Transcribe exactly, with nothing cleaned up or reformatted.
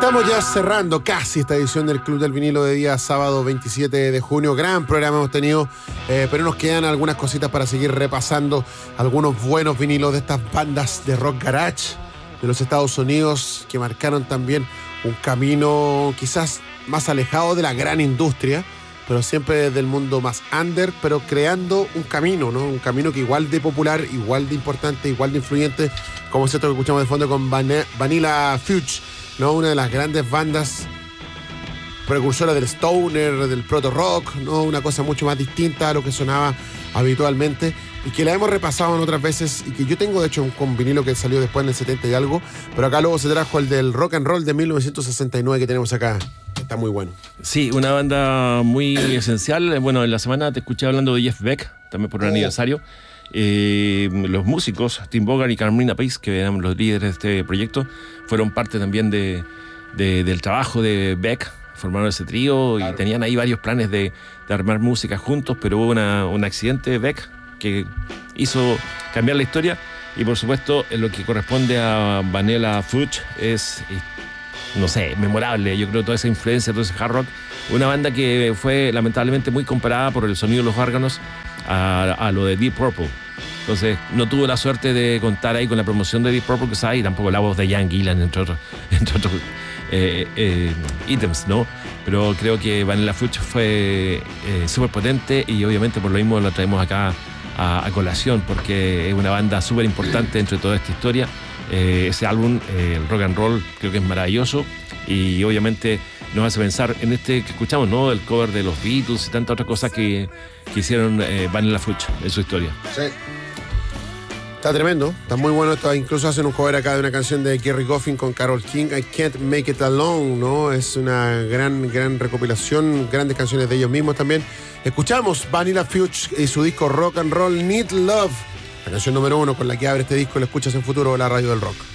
Estamos ya cerrando casi esta edición del Club del Vinilo de día sábado veintisiete de junio. Gran programa hemos tenido, eh, pero nos quedan algunas cositas para seguir repasando algunos buenos vinilos de estas bandas de rock garage de los Estados Unidos que marcaron también un camino quizás más alejado de la gran industria, pero siempre desde el mundo más under, pero creando un camino, ¿no? Un camino que igual de popular, igual de importante, igual de influyente, como es esto que escuchamos de fondo con Van- Vanilla Fudge, ¿no? Una de las grandes bandas precursoras del stoner, del proto rock, ¿no? Una cosa mucho más distinta a lo que sonaba habitualmente y que la hemos repasado en otras veces y que yo tengo de hecho un, un vinilo que salió después en el setenta y algo, pero acá luego se trajo el del rock and roll de mil novecientos sesenta y nueve que tenemos acá. Está muy bueno. Sí, una banda muy esencial. Bueno, en la semana te escuché hablando de Jeff Beck, también por un oh. aniversario. Eh, los músicos, Tim Bogart y Carmina Pace, que eran los líderes de este proyecto, fueron parte también de, de, del trabajo de Beck. Formaron ese trío claro. y tenían ahí varios planes de, de armar música juntos, pero hubo una, un accidente de Beck que hizo cambiar la historia. Y por supuesto, en lo que corresponde a Vanilla Fudge es, no sé, memorable. Yo creo toda esa influencia, todo ese hard rock. Una banda que fue lamentablemente muy comparada por el sonido de los órganos a, a lo de Deep Purple. Entonces no tuvo la suerte de contar ahí con la promoción de Deep Purple que sabe, y tampoco la voz de Ian Gillan, entre otros, entre otros eh, eh, ítems, ¿no? Pero creo que Vanilla Fudge fue eh, súper potente y obviamente por lo mismo lo traemos acá a, a colación, porque es una banda súper importante dentro de toda esta historia. Eh, ese álbum, eh, el rock and roll, creo que es maravilloso y obviamente nos hace pensar en este que escuchamos, ¿no? El cover de los Beatles y tantas otras cosas que, que hicieron eh, Vanilla Fudge en su historia. Sí. Está tremendo, está muy bueno esto. Incluso hacen un cover acá de una canción de Kerry Goffin con Carole King, I Can't Make It Alone, ¿no? Es una gran, gran recopilación, grandes canciones de ellos mismos también. Escuchamos Vanilla Fudge y su disco Rock and Roll Need Love, la canción número uno con la que abre este disco. Lo escuchas en Futuro, la radio del rock.